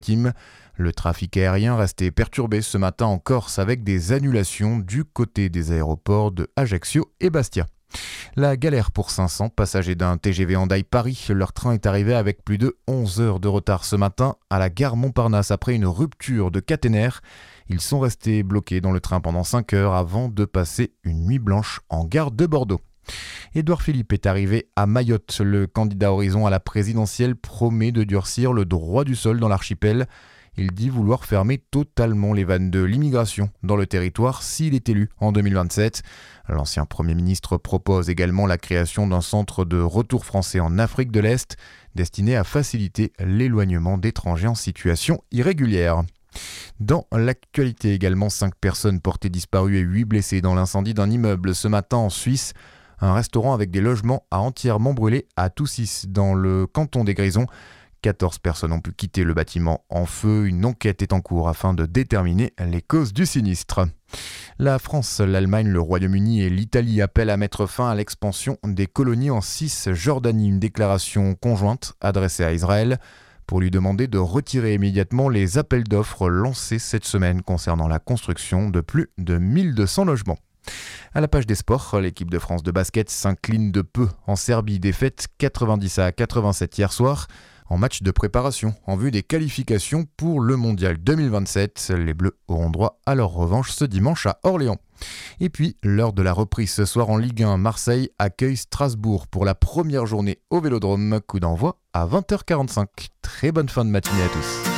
victimes. Le trafic aérien restait perturbé ce matin en Corse avec des annulations du côté des aéroports de Ajaccio et Bastia. La galère pour 500 passagers d'un TGV Hendaye-Paris. Leur train est arrivé avec plus de 11 heures de retard ce matin à la gare Montparnasse après une rupture de caténaire. Ils sont restés bloqués dans le train pendant 5 heures avant de passer une nuit blanche en gare de Bordeaux. Édouard Philippe est arrivé à Mayotte. Le candidat Horizon à la présidentielle promet de durcir le droit du sol dans l'archipel. Il dit vouloir fermer totalement les vannes de l'immigration dans le territoire s'il est élu en 2027. L'ancien Premier ministre propose également la création d'un centre de retour français en Afrique de l'Est destiné à faciliter l'éloignement d'étrangers en situation irrégulière. Dans l'actualité également, 5 personnes portées disparues et 8 blessés dans l'incendie d'un immeuble ce matin en Suisse. Un restaurant avec des logements a entièrement brûlé à Tousis dans le canton des Grisons. 14 personnes ont pu quitter le bâtiment en feu. Une enquête est en cours afin de déterminer les causes du sinistre. La France, l'Allemagne, le Royaume-Uni et l'Italie appellent à mettre fin à l'expansion des colonies en Cisjordanie. Une déclaration conjointe adressée à Israël pour lui demander de retirer immédiatement les appels d'offres lancés cette semaine concernant la construction de plus de 1200 logements. À la page des sports, l'équipe de France de basket s'incline de peu en Serbie, défaite 90-87 hier soir. En match de préparation, en vue des qualifications pour le Mondial 2027. Les Bleus auront droit à leur revanche ce dimanche à Orléans. Et puis, l'heure de la reprise ce soir en Ligue 1, Marseille accueille Strasbourg pour la première journée au Vélodrome. Coup d'envoi à 20h45. Très bonne fin de matinée à tous.